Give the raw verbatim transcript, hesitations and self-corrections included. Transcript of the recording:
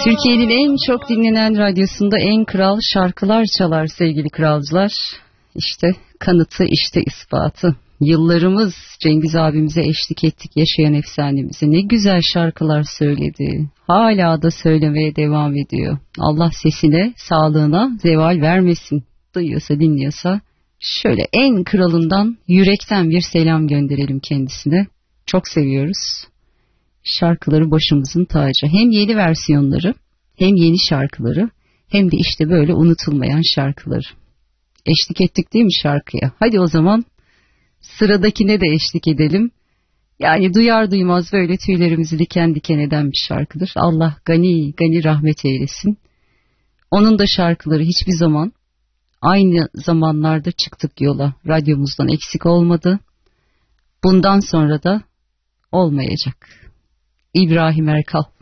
Türkiye'nin en çok dinlenen radyosunda en kral şarkılar çalar sevgili kralcılar. İşte kanıtı, işte ispatı. Yıllarımız Cengiz abimize eşlik ettik, yaşayan efsanemize. Ne güzel şarkılar söyledi. Hala da söylemeye devam ediyor. Allah sesine, sağlığına zeval vermesin. Duyuyorsa, dinliyorsa şöyle en kralından yürekten bir selam gönderelim kendisine. Çok seviyoruz. Şarkıları başımızın tacı. Hem yeni versiyonları, hem yeni şarkıları, hem de işte böyle unutulmayan şarkıları. Eşlik ettik değil mi şarkıya? Hadi o zaman sıradakine de eşlik edelim. Yani duyar duymaz böyle tüylerimizi diken diken eden bir şarkıdır. Allah gani gani rahmet eylesin. Onun da şarkıları hiçbir zaman aynı zamanlarda çıktık yola. Radyomuzdan eksik olmadı. Bundan sonra da olmayacak. İbrahim Erkal.